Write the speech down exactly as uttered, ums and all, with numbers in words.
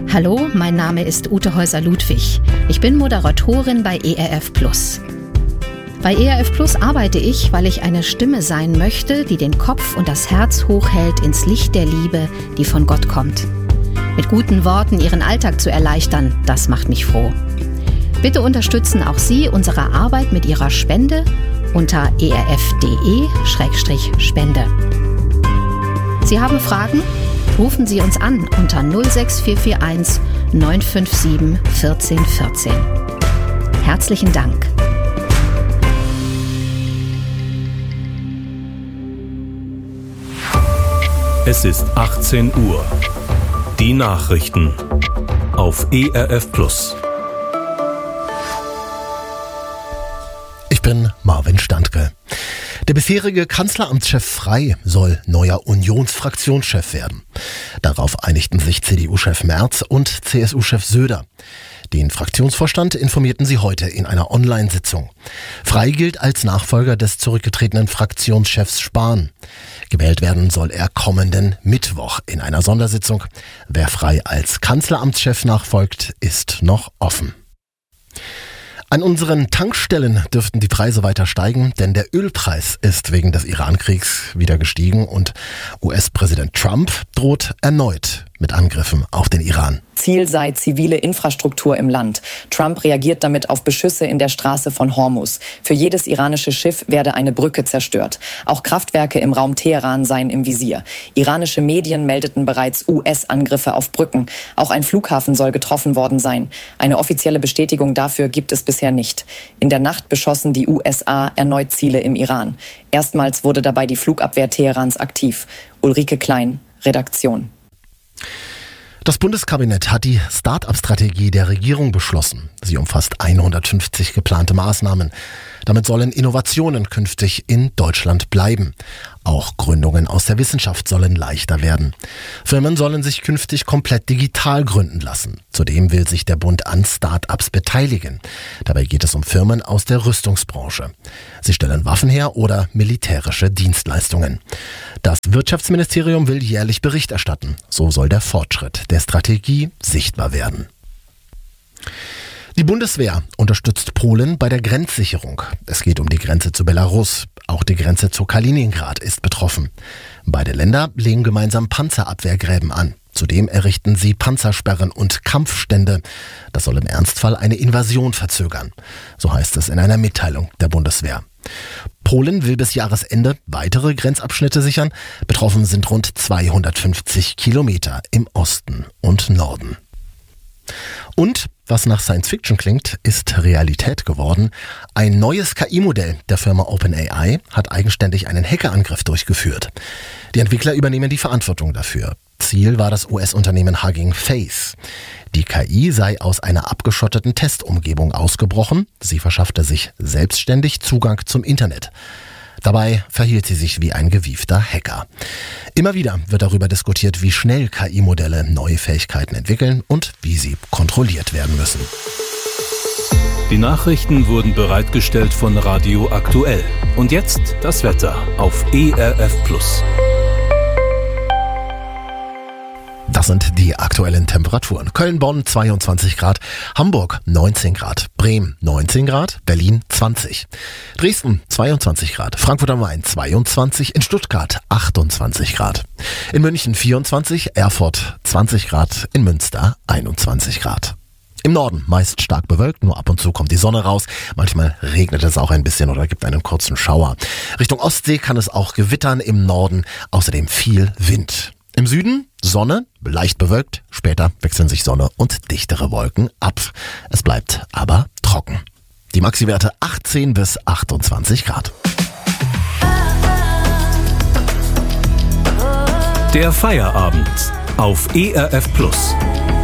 Hallo, mein Name ist Ute Häuser-Ludwig. Ich bin Moderatorin bei E R F Plus. Bei E R F Plus arbeite ich, weil ich eine Stimme sein möchte, die den Kopf und das Herz hochhält ins Licht der Liebe, die von Gott kommt. Mit guten Worten Ihren Alltag zu erleichtern, das macht mich froh. Bitte unterstützen auch Sie unsere Arbeit mit Ihrer Spende unter e r f punkt d e slash spende. Sie haben Fragen? Rufen Sie uns an unter null sechs vier vier eins neun fünf sieben eins vier eins vier. Herzlichen Dank. Es ist achtzehn Uhr. Die Nachrichten auf E R F Plus. Ich bin Marvin Standke. Der bisherige Kanzleramtschef Frey soll neuer Unionsfraktionschef werden. Darauf einigten sich C D U-Chef Merz und C S U-Chef Söder. Den Fraktionsvorstand informierten sie heute in einer Online-Sitzung. Frey gilt als Nachfolger des zurückgetretenen Fraktionschefs Spahn. Gewählt werden soll er kommenden Mittwoch in einer Sondersitzung. Wer Frey als Kanzleramtschef nachfolgt, ist noch offen. An unseren Tankstellen dürften die Preise weiter steigen, denn der Ölpreis ist wegen des Iran-Kriegs wieder gestiegen und U S-Präsident Trump droht erneut mit Angriffen auf den Iran. Ziel sei zivile Infrastruktur im Land. Trump reagiert damit auf Beschüsse in der Straße von Hormuz. Für jedes iranische Schiff werde eine Brücke zerstört. Auch Kraftwerke im Raum Teheran seien im Visier. Iranische Medien meldeten bereits U S-Angriffe auf Brücken. Auch ein Flughafen soll getroffen worden sein. Eine offizielle Bestätigung dafür gibt es bisher nicht. In der Nacht beschossen die U S A erneut Ziele im Iran. Erstmals wurde dabei die Flugabwehr Teherans aktiv. Ulrike Klein, Redaktion. Das Bundeskabinett hat die Start-up-Strategie der Regierung beschlossen. Sie umfasst hundertfünfzig geplante Maßnahmen. Damit sollen Innovationen künftig in Deutschland bleiben. Auch Gründungen aus der Wissenschaft sollen leichter werden. Firmen sollen sich künftig komplett digital gründen lassen. Zudem will sich der Bund an Start-ups beteiligen. Dabei geht es um Firmen aus der Rüstungsbranche. Sie stellen Waffen her oder militärische Dienstleistungen. Das Wirtschaftsministerium will jährlich Bericht erstatten. So soll der Fortschritt der Strategie sichtbar werden. Die Bundeswehr unterstützt Polen bei der Grenzsicherung. Es geht um die Grenze zu Belarus. Auch die Grenze zu Kaliningrad ist betroffen. Beide Länder legen gemeinsam Panzerabwehrgräben an. Zudem errichten sie Panzersperren und Kampfstände. Das soll im Ernstfall eine Invasion verzögern. So heißt es in einer Mitteilung der Bundeswehr. Polen will bis Jahresende weitere Grenzabschnitte sichern. Betroffen sind rund zweihundertfünfzig Kilometer im Osten und Norden. Und was nach Science Fiction klingt, ist Realität geworden. Ein neues K I-Modell der Firma OpenAI hat eigenständig einen Hackerangriff durchgeführt. Die Entwickler übernehmen die Verantwortung dafür. Ziel war das U S-Unternehmen Hugging Face. Die K I sei aus einer abgeschotteten Testumgebung ausgebrochen. Sie verschaffte sich selbstständig Zugang zum Internet. Dabei verhielt sie sich wie ein gewiefter Hacker. Immer wieder wird darüber diskutiert, wie schnell K I-Modelle neue Fähigkeiten entwickeln und wie sie kontrolliert werden müssen. Die Nachrichten wurden bereitgestellt von Radio Aktuell. Und jetzt das Wetter auf E R F Plus. Das sind die aktuellen Temperaturen. Köln-Bonn zweiundzwanzig Grad, Hamburg neunzehn Grad, Bremen neunzehn Grad, Berlin zwanzig, Dresden zweiundzwanzig Grad, Frankfurt am Main zweiundzwanzig, in Stuttgart achtundzwanzig Grad, in München vierundzwanzig, Erfurt zwanzig Grad, in Münster einundzwanzig Grad. Im Norden meist stark bewölkt, nur ab und zu kommt die Sonne raus. Manchmal regnet es auch ein bisschen oder gibt einen kurzen Schauer. Richtung Ostsee kann es auch gewittern, im Norden außerdem viel Wind. Im Süden Sonne, leicht bewölkt, später wechseln sich Sonne und dichtere Wolken ab. Es bleibt aber trocken. Die Maxi-Werte achtzehn bis achtundzwanzig Grad. Der Feierabend auf E R F Plus.